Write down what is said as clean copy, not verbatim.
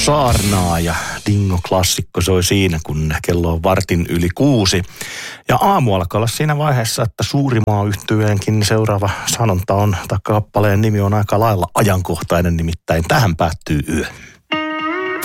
Saarnaa ja Dingo-klassikko soi siinä, kun kello on 6:15. Ja aamu alkaa olla siinä vaiheessa, että Suurimaa-yhtyeenkin seuraava sanonta on, tai kappaleen nimi on aika lailla ajankohtainen, nimittäin tähän päättyy yö.